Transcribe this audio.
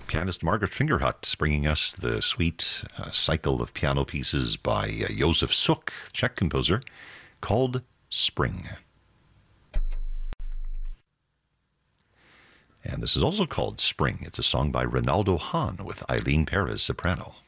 Pianist Margaret Fingerhut bringing us the sweet cycle of piano pieces by Josef Suk, Czech composer, called Spring. And this is also called Spring. It's a song by Ronaldo Hahn with Eileen Perez, soprano.